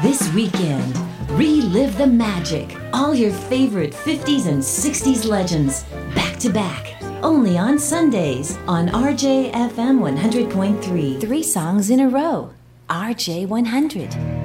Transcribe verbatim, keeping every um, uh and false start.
This weekend, relive the magic. All your favorite fifties and sixties legends, back to back. Only on Sundays on R J F M one hundred point three. Three songs in a row. R J one hundred.